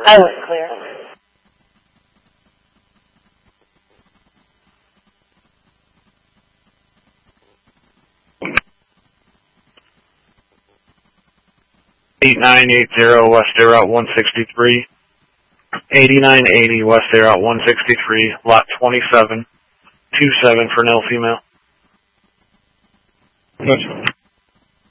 I was clear. West Air Route 163. 8980 West Air Route 163, lot 27, 27 for male, female. Gotcha.